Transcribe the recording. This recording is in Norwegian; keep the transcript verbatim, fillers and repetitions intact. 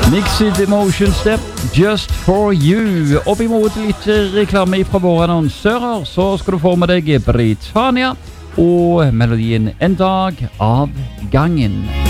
Mixed Emotion Step, Just For You. Opp imot litt reklame fra våre annonsører, så skal du få med deg Britannia og melodien En dag av gangen.